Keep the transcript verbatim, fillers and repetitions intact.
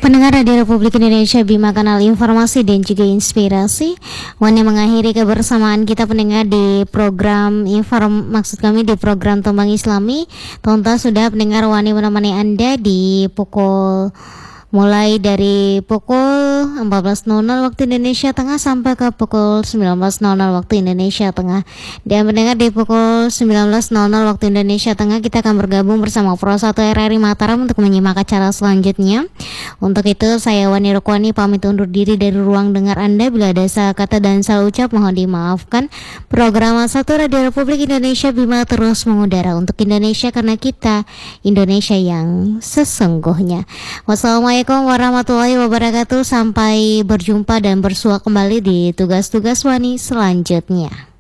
Pendengar Radio Republik Indonesia, Bima Kanal Informasi dan juga Inspirasi, Wani mengakhiri kebersamaan kita pendengar di program inform maksud kami di program Tombang Islami. Tonton sudah pendengar Wani menemani Anda di pukul mulai dari pukul empat belas nol nol waktu Indonesia Tengah sampai ke pukul sembilan belas nol nol waktu Indonesia Tengah. Dan mendengar di pukul sembilan belas nol nol waktu Indonesia Tengah, kita akan bergabung bersama Pro satu R R I Mataram untuk menyimak acara selanjutnya. Untuk itu saya Wani Rukwani pamit undur diri dari ruang dengar Anda. Bila ada salah kata dan salah ucap mohon dimaafkan. Program satu Radio Republik Indonesia Bima terus mengudara untuk Indonesia, karena kita Indonesia yang sesungguhnya. Wassalamualaikum warahmatullahi wabarakatuh. Sampai berjumpa dan bersua kembali di tugas-tugas Wani selanjutnya.